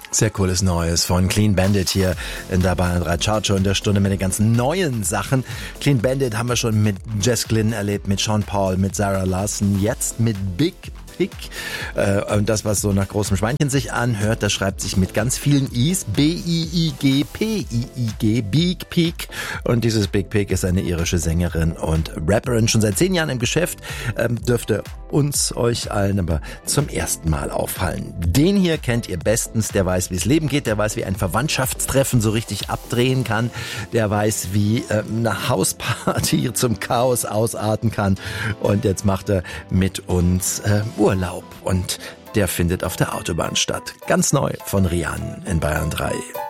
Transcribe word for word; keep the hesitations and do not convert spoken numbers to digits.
Sehr cooles Neues von Clean Bandit hier in der Bayern drei Chartshow in der Stunde mit den ganzen neuen Sachen. Clean Bandit haben wir schon mit Jess Glynn erlebt, mit Sean Paul, mit Sarah Larson, jetzt mit Big Pig. Äh, und das, was so nach großem Schweinchen sich anhört, das schreibt sich mit ganz vielen I's. B I I G P I I G, Big Pig. Und dieses Big Pig ist eine irische Sängerin und Rapperin, schon seit zehn Jahren im Geschäft, ähm, dürfte uns, euch allen aber zum ersten Mal auffallen. Den hier kennt ihr bestens, der weiß, wie es Leben geht, der weiß, wie ein Verwandtschaftstreffen so richtig abdrehen kann, der weiß, wie äh, eine Hausparty zum Chaos ausarten kann, und jetzt macht er mit uns äh, Urlaub, und der findet auf der Autobahn statt. Ganz neu von Rian in Bayern drei.